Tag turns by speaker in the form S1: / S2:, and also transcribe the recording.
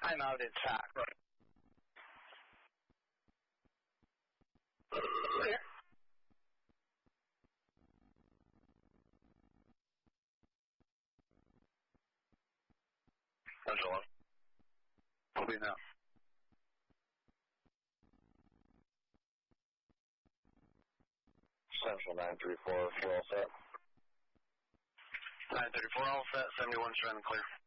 S1: time out attack.
S2: Right.
S3: Angela.
S2: Copy now.
S3: Central 934, we're all set.
S1: 934, all set. 71, surrounding clear.